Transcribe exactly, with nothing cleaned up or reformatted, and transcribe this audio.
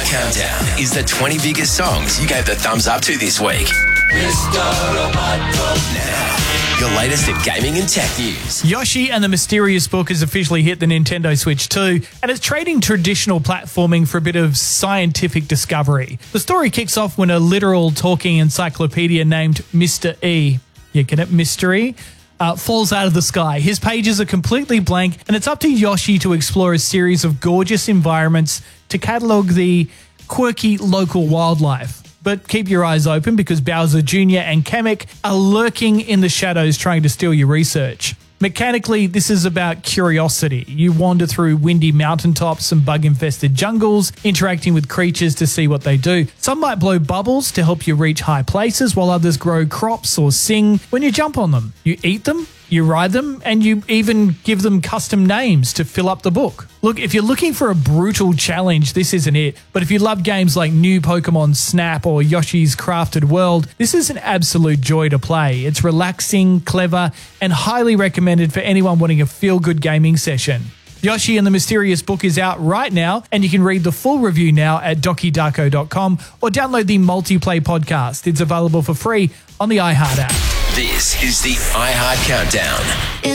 Countdown is the twenty biggest songs you gave the thumbs up to this week. Now, your latest in gaming and tech news. Yoshi and the Mysterious Book has officially hit the Nintendo Switch two, and it's trading traditional platforming for a bit of scientific discovery. The story kicks off when a literal talking encyclopedia named Mister E, you get it, Mystery, uh, falls out of the sky. His pages are completely blank, and it's up to Yoshi to explore a series of gorgeous environments to catalogue the quirky local wildlife. But keep your eyes open because Bowser Junior and Kamek are lurking in the shadows trying to steal your research. Mechanically, this is about curiosity. You wander through windy mountaintops and bug-infested jungles, interacting with creatures to see what they do. Some might blow bubbles to help you reach high places, while others grow crops or sing when you jump on them. You eat them, you ride them, and you even give them custom names to fill up the book. Look, if you're looking for a brutal challenge, this isn't it. But if you love games like New Pokemon Snap or Yoshi's Crafted World, this is an absolute joy to play. It's relaxing, clever, and highly recommended for anyone wanting a feel-good gaming session. Yoshi and the Mysterious Book is out right now, and you can read the full review now at doki darko dot com or download the Multiplay podcast. It's available for free on the iHeart app. This is the iHeart Countdown.